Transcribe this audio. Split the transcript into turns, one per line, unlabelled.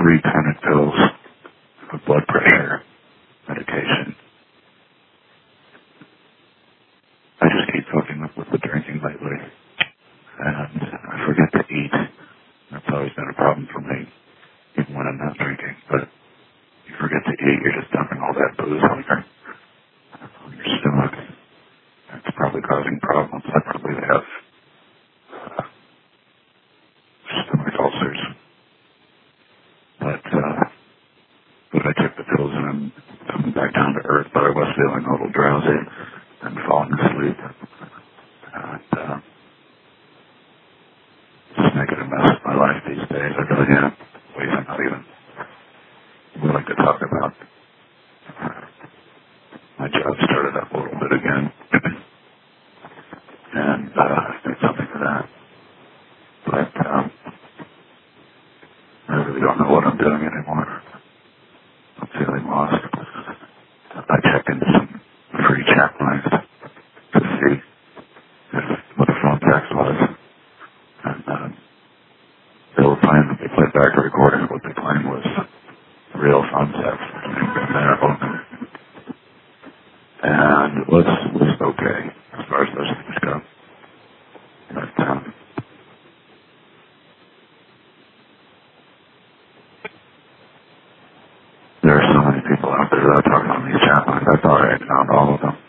3 pounded pills of blood pressure medication. I just keep fucking up with the drinking lately, and I forget to eat. That's always been a problem for me, even when I'm not drinking. But you forget to eat, you're just dumping all that booze on your stomach. It's probably causing problems. I probably have stomach ulcers. But I took the pills and I'm coming back down to earth, but I was feeling a little drowsy and falling asleep. And just making a mess of my life these days. I really am. Ways I'm not even willing to talk about. My job started up a little bit again. And I did something for that. But I really don't know what I'm doing anymore. I'm feeling lost. I checked into some free chat lines to see what the phone text was. And they were playing, they played back a recording of what they claimed was real phone text.